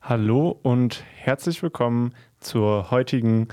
Hallo und herzlich willkommen zur heutigen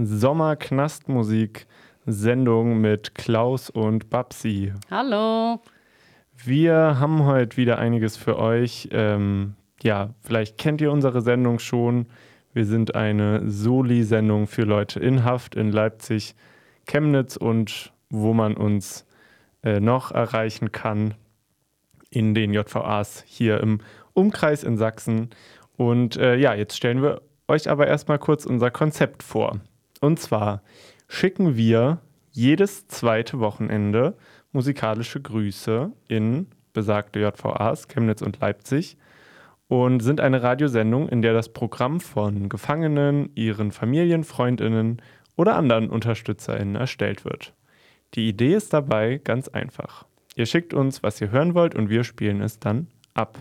Sommerknastmusik-Sendung mit Klaus und Babsi. Hallo. Wir haben heute wieder einiges für euch. Vielleicht kennt ihr unsere Sendung schon. Wir sind eine Soli-Sendung für Leute in Haft in Leipzig, Chemnitz und wo man uns noch erreichen kann in den JVAs hier im Umkreis in Sachsen. Und jetzt stellen wir euch aber erstmal kurz unser Konzept vor. Und zwar schicken wir jedes zweite Wochenende musikalische Grüße in besagte JVAs, Chemnitz und Leipzig, und sind eine Radiosendung, in der das Programm von Gefangenen, ihren Familien, FreundInnen oder anderen UnterstützerInnen erstellt wird. Die Idee ist dabei ganz einfach. Ihr schickt uns, was ihr hören wollt, und wir spielen es dann ab.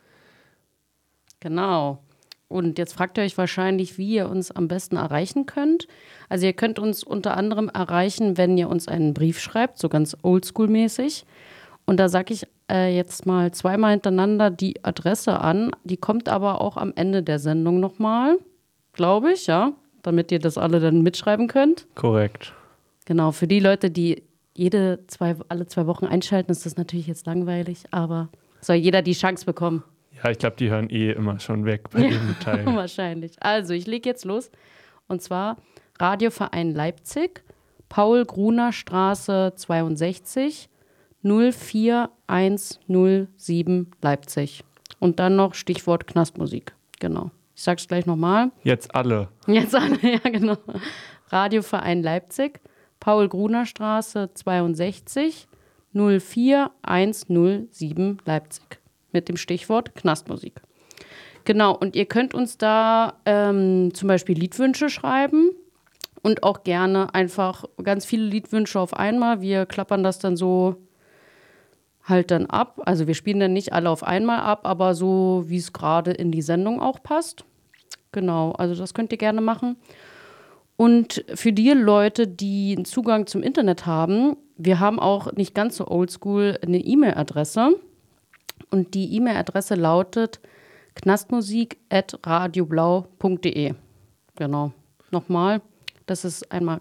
Genau. Und jetzt fragt ihr euch wahrscheinlich, wie ihr uns am besten erreichen könnt. Also ihr könnt uns unter anderem erreichen, wenn ihr uns einen Brief schreibt, so ganz oldschool-mäßig. Und da sage ich jetzt mal zweimal hintereinander die Adresse an. Die kommt aber auch am Ende der Sendung nochmal, glaube ich, ja, damit ihr das alle dann mitschreiben könnt. Korrekt. Genau, für die Leute, die alle 2 Wochen einschalten, ist das natürlich jetzt langweilig, aber soll jeder die Chance bekommen. Ja, ich glaube, die hören immer schon weg bei dem Teil. Wahrscheinlich. Also, ich lege jetzt los. Und zwar Radioverein Leipzig, Paul-Gruner-Straße 62, 04107 Leipzig. Und dann noch Stichwort Knastmusik. Genau. Ich sag's gleich nochmal. Jetzt alle. Jetzt alle, ja, genau. Radioverein Leipzig, Paul-Gruner-Straße 62, 04107 Leipzig. Mit dem Stichwort Knastmusik. Genau, und ihr könnt uns da zum Beispiel Liedwünsche schreiben und auch gerne einfach ganz viele Liedwünsche auf einmal. Wir klappern das dann so halt dann ab. Also wir spielen dann nicht alle auf einmal ab, aber so, wie es gerade in die Sendung auch passt. Genau, also das könnt ihr gerne machen. Und für die Leute, die einen Zugang zum Internet haben, wir haben auch nicht ganz so oldschool eine E-Mail-Adresse. Und die E-Mail-Adresse lautet knastmusik@radioblau.de. Genau. Nochmal, das ist einmal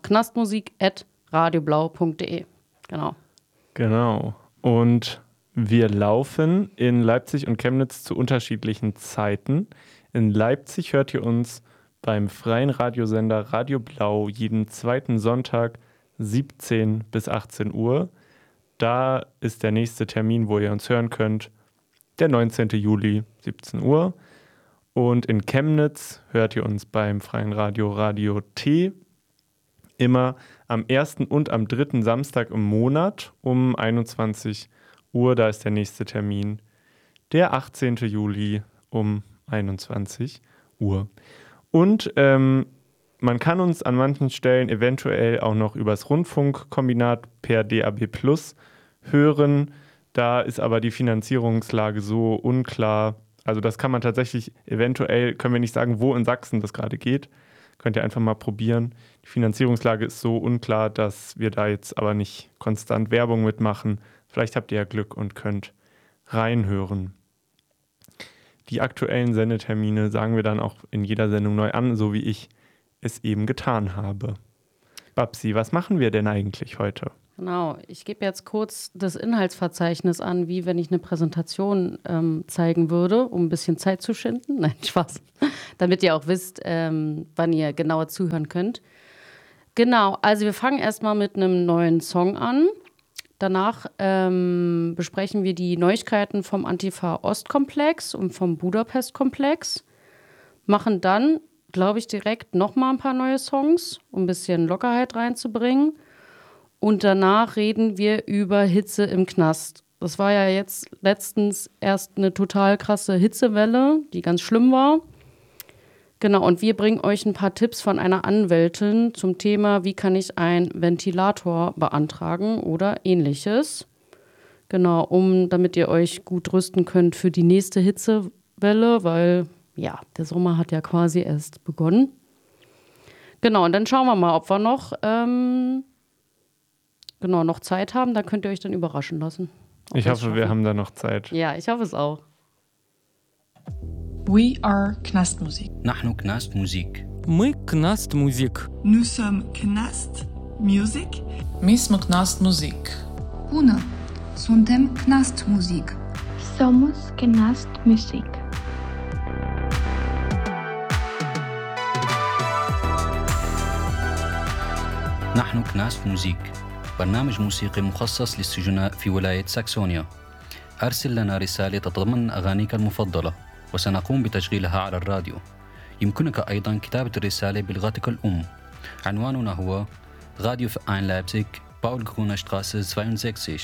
knastmusik@radioblau.de. Genau. Genau. Und wir laufen in Leipzig und Chemnitz zu unterschiedlichen Zeiten. In Leipzig hört ihr uns beim freien Radiosender Radio Blau jeden zweiten Sonntag 17 bis 18 Uhr. Da ist der nächste Termin, wo ihr uns hören könnt, der 19. Juli, 17 Uhr. Und in Chemnitz hört ihr uns beim freien Radio T immer am 1. und am 3. Samstag im Monat um 21 Uhr. Da ist der nächste Termin, der 18. Juli um 21 Uhr. Und man kann uns an manchen Stellen eventuell auch noch übers Rundfunkkombinat per DAB+ hören. Da ist aber die Finanzierungslage so unklar. Also das kann man tatsächlich eventuell, können wir nicht sagen, wo in Sachsen das gerade geht. Könnt ihr einfach mal probieren. Die Finanzierungslage ist so unklar, dass wir da jetzt aber nicht konstant Werbung mitmachen. Vielleicht habt ihr ja Glück und könnt reinhören. Die aktuellen Sendetermine sagen wir dann auch in jeder Sendung neu an, so wie ich es eben getan habe. Babsi, was machen wir denn eigentlich heute? Genau, ich gebe jetzt kurz das Inhaltsverzeichnis an, wie wenn ich eine Präsentation zeigen würde, um ein bisschen Zeit zu schinden. Nein, Spaß. Damit ihr auch wisst, wann ihr genauer zuhören könnt. Genau, also wir fangen erstmal mit einem neuen Song an. Danach besprechen wir die Neuigkeiten vom Antifa-Ost-Komplex und vom Budapest-Komplex. Machen dann, glaube ich, direkt nochmal ein paar neue Songs, um ein bisschen Lockerheit reinzubringen. Und danach reden wir über Hitze im Knast. Das war ja jetzt letztens erst eine total krasse Hitzewelle, die ganz schlimm war. Genau, und wir bringen euch ein paar Tipps von einer Anwältin zum Thema, wie kann ich einen Ventilator beantragen oder ähnliches. Genau, damit ihr euch gut rüsten könnt für die nächste Hitzewelle, weil ja, der Sommer hat ja quasi erst begonnen. Genau, und dann schauen wir mal, ob wir noch Zeit haben. Da könnt ihr euch dann überraschen lassen. Ich hoffe, wir haben da noch Zeit. Ja, ich hoffe es auch. We are Knast Musik. نحن كناست موزيك. Мы Knast Musik. Nous sommes Knast Music. Mi smo Knast Musik. Bună! Suntem Knast Muzic. Somos Knast Musik. نحن كناست موزيك، برنامج موسيقي مخصص للسجناء في ولاية ساكسونيا. أرسل لنا رسالة تتضمن أغانيك المفضلة وسنقوم بتشغيلها على الراديو. يمكنك أيضا كتابة الرسالة بلغتك الأم. عنواننا هو راديو فيرهاين لايبزيغ باول غرونا شتراسة 62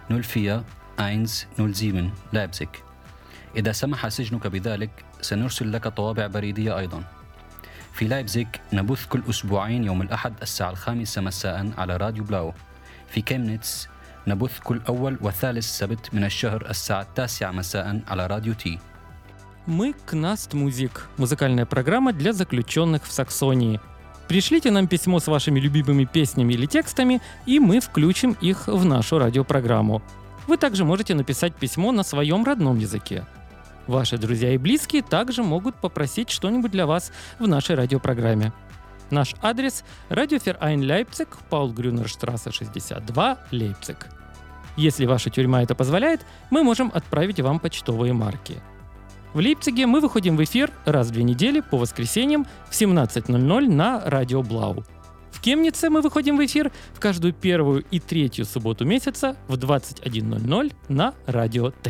04107 لايبزيغ. إذا سمح سجنك بذلك سنرسل لك طوابع بريدية أيضا. في لايبزيغ نبث كل أسبوعين يوم الأحد الساعة 5 مساء على راديو بلاو. في كيمنيتس نبث كل أول وثالث سبت من الشهر الساعة 9 مساء على راديو تي. Мы Knast Musik. Музыкальная программа для заключенных в Саксонии. Пришлите нам письмо с вашими любимыми песнями или текстами, и мы включим их в нашу радиопрограмму. Вы также можете написать письмо на своем родном языке. Ваши друзья и близкие также могут попросить что-нибудь для вас в нашей радиопрограмме. Наш адрес – Радиоферайн Лейпциг, Паул-Грюнер-штрассе 62, Лейпциг. Если ваша тюрьма это позволяет, мы можем отправить вам почтовые марки. В Лейпциге мы выходим в эфир раз в 2 недели по воскресеньям в 17:00 на Радио Блау. В Кемнице мы выходим в эфир в каждую первую и третью субботу месяца в 21:00 на Радио Т.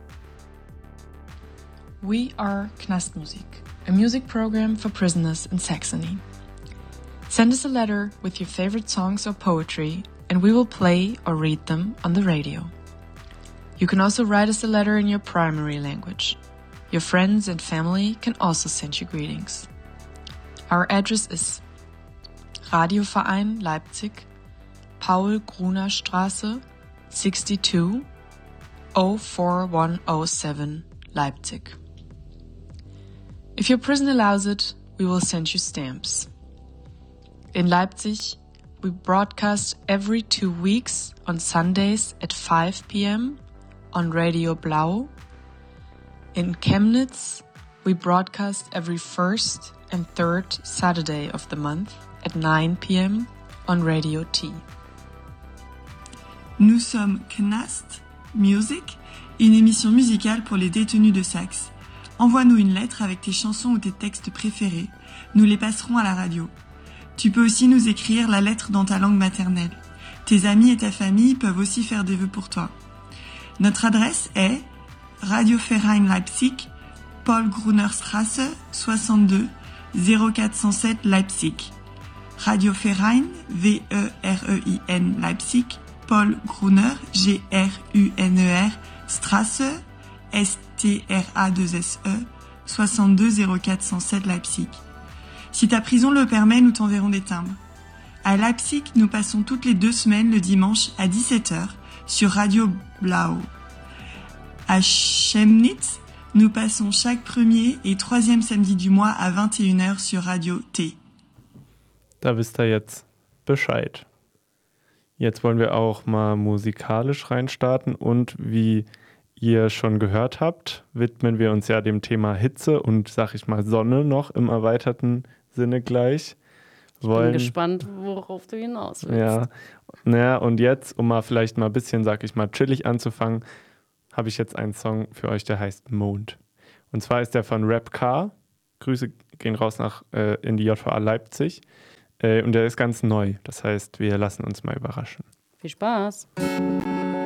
We are Knast Musik, a music program for prisoners in Saxony. Send us a letter with your favorite songs or poetry, and we will play or read them on the radio. You can also write us a letter in your primary language. Your friends and family can also send you greetings. Our address is Radioverein Leipzig, Paul-Gruner-Straße 62 04107 Leipzig. If your prison allows it, we will send you stamps. In Leipzig, we broadcast every 2 weeks on Sundays at 5 p.m. on Radio Blau. In Chemnitz, we broadcast every first and third Saturday of the month at 9 p.m. on Radio T. Nous sommes Knast Music, une émission musicale pour les détenus de Saxe. Envoie-nous une lettre avec tes chansons ou tes textes préférés. Nous les passerons à la radio. Tu peux aussi nous écrire la lettre dans ta langue maternelle. Tes amis et ta famille peuvent aussi faire des vœux pour toi. Notre adresse est Radioverein Leipzig, Paul-Gruner-Straße 62 0407 Leipzig. Radioverein, V-E-R-E-I-N Leipzig, Paul-Gruner, G-R-U-N-E-R, Straße, S-T-R-A-2-S-E, 62 0407 Leipzig. Si ta prison le permet, nous t'enverrons des timbres. À Leipzig, nous passons toutes les 2 semaines le dimanche à 17h sur Radio Blau. À Chemnitz, nous passons chaque premier et troisième samedi du mois à 21h sur Radio T. Da wisst ihr jetzt Bescheid. Jetzt wollen wir auch mal musikalisch reinstarten und wie ihr schon gehört habt, widmen wir uns ja dem Thema Hitze und, sag ich mal, Sonne noch im erweiterten Sinne gleich. Ich bin gespannt, worauf du hinaus willst. Ja, naja, und jetzt, um mal vielleicht mal ein bisschen, sag ich mal, chillig anzufangen, habe ich jetzt einen Song für euch, der heißt Mond. Und zwar ist der von Rap Car. Grüße gehen raus in die JVA Leipzig. Und der ist ganz neu. Das heißt, wir lassen uns mal überraschen. Viel Spaß.